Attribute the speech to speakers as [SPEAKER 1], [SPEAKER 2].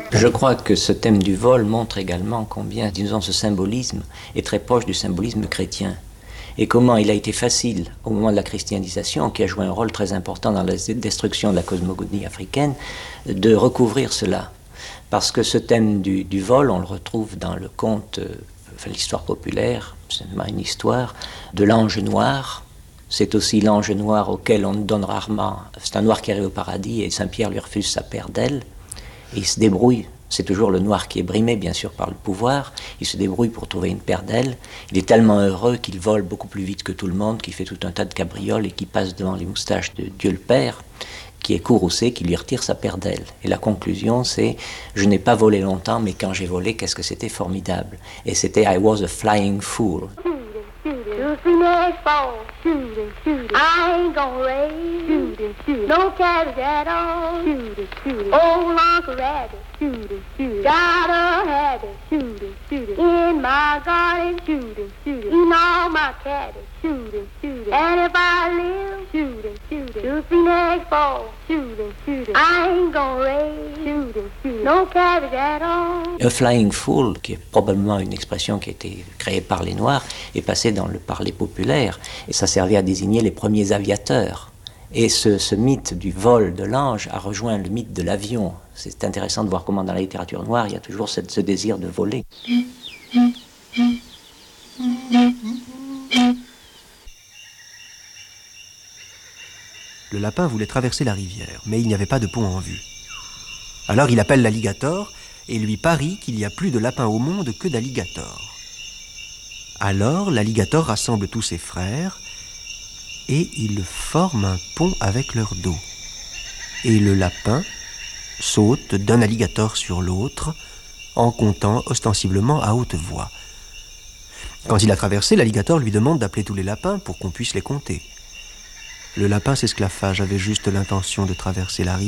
[SPEAKER 1] Je crois que ce thème du vol montre également combien, disons, ce symbolisme est très proche du symbolisme chrétien. Et comment il a été facile, au moment de la christianisation, qui a joué un rôle très important dans la destruction de la cosmogonie africaine, de recouvrir cela. Parce que ce thème du vol, on le retrouve dans le conte, l'histoire populaire, c'est une histoire, de l'ange noir. C'est aussi l'ange noir auquel on donne rarement... C'est un noir qui arrive au paradis et Saint-Pierre lui refuse sa paire d'ailes. Et il se débrouille. C'est toujours le noir qui est brimé, bien sûr, par le pouvoir. Il se débrouille pour trouver une paire d'ailes. Il est tellement heureux qu'il vole beaucoup plus vite que tout le monde, qu'il fait tout un tas de cabrioles et qu'il passe devant les moustaches de Dieu le Père, qui est courroucé, qui lui retire sa paire d'ailes. Et la conclusion, c'est « Je n'ai pas volé longtemps, mais quand j'ai volé, qu'est-ce que c'était formidable ?» Et c'était « I was a flying fool ».
[SPEAKER 2] I ain't gonna raise no cabbage at all. Old Uncle Rabbit got a habit in my garden, eating all my cabbage. And if I live to see next fall, I ain't gonna raise no cabbage at all.
[SPEAKER 1] A flying fool, qui est probablement une expression qui a été créée par les Noirs, est passée dans le parler populaire, et ça servait à désigner les premiers aviateurs. Et ce mythe du vol de l'ange a rejoint le mythe de l'avion. C'est intéressant de voir comment dans la littérature noire, il y a toujours ce désir de voler.
[SPEAKER 3] Le lapin voulait traverser la rivière, mais il n'y avait pas de pont en vue. Alors il appelle l'alligator et lui parie qu'il y a plus de lapins au monde que d'alligators. Alors l'alligator rassemble tous ses frères et ils forment un pont avec leur dos. Et le lapin saute d'un alligator sur l'autre en comptant ostensiblement à haute voix. Quand il a traversé, l'alligator lui demande d'appeler tous les lapins pour qu'on puisse les compter. Le lapin s'esclaffage avait juste l'intention de traverser la rivière.